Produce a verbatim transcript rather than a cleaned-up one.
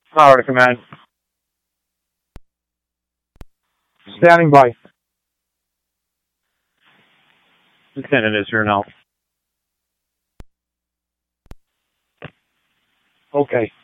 Power to command. Standing by. Lieutenant is here now. Okay.